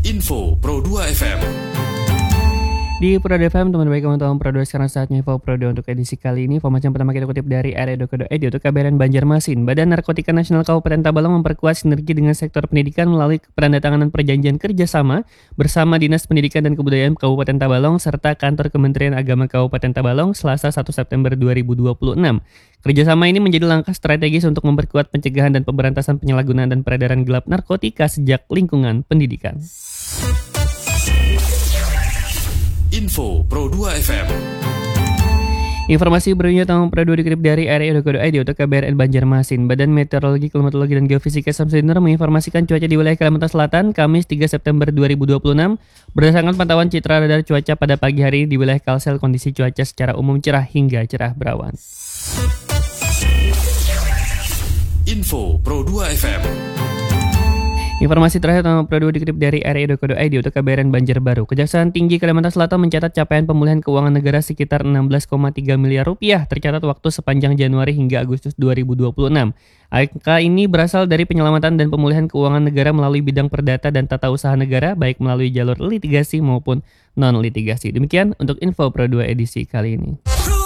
Info Pro 2 FM. Di Pro 2 FM, teman baik teman-teman Pro 2, sekarang saatnya Info Pro 2 untuk edisi kali ini. Informasi yang pertama kita kutip dari area.co.id untuk KBRN Banjarmasin. Badan Narkotika Nasional Kabupaten Tabalong memperkuat sinergi dengan sektor pendidikan melalui penandatanganan perjanjian kerjasama bersama Dinas Pendidikan dan Kebudayaan Kabupaten Tabalong serta Kantor Kementerian Agama Kabupaten Tabalong Selasa 1 September 2026. Kerjasama ini menjadi langkah strategis untuk memperkuat pencegahan dan pemberantasan penyalahgunaan dan peredaran gelap narkotika sejak lingkungan pendidikan. Info Pro 2 FM. Informasi berikutnya tentang Pro 2 dikutip dari area.co.id untuk KBRN Banjarmasin. Badan Meteorologi, Klimatologi, dan Geofisika Samsudinur menginformasikan cuaca di wilayah Kalimantan Selatan Kamis 3 September 2026. Berdasarkan pantauan citra radar cuaca pada pagi hari di wilayah Kalsel, kondisi cuaca secara umum cerah hingga cerah berawan. Info Pro 2 FM. Informasi terakhir tentang Pro 2 dikutip dari area.co.id untuk KBRN Banjarbaru. Kejaksaan Tinggi Kalimantan Selatan mencatat capaian pemulihan keuangan negara sekitar 16,3 miliar rupiah tercatat waktu sepanjang Januari hingga Agustus 2026. Angka ini berasal dari penyelamatan dan pemulihan keuangan negara melalui bidang perdata dan tata usaha negara, baik melalui jalur litigasi maupun non-litigasi. Demikian untuk Info Pro 2 edisi kali ini.